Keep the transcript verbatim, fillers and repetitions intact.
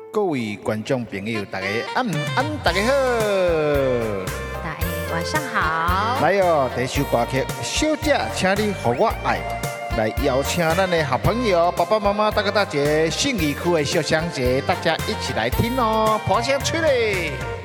各位观众朋友，大家安唔安？大家好， 大家晚上好。 来哦，第一首歌曲《小姐，请你和我爱》，来邀请咱的好朋友、爸爸妈妈、大哥大姐、信义区的小乡姐，大家一起来听哦，破声吹嘞！